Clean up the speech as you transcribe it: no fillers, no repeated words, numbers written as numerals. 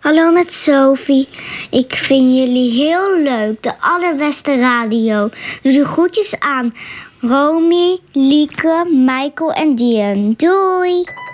Hallo met Sophie. Ik vind jullie heel leuk. De allerbeste radio. Doe de groetjes aan Romy, Lieke, Michael en Dian. Doei!